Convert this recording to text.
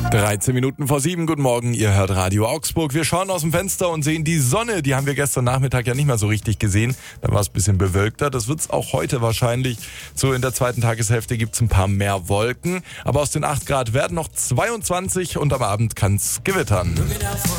13 Minuten vor 7, guten Morgen, ihr hört Radio Augsburg. Wir schauen aus dem Fenster und sehen die Sonne. Die haben wir gestern Nachmittag ja nicht mehr so richtig gesehen. Da war es ein bisschen bewölkter. Das wird es auch heute wahrscheinlich. So in der zweiten Tageshälfte gibt es ein paar mehr Wolken. Aber aus den 8 Grad werden noch 22 und am Abend kann es gewittern.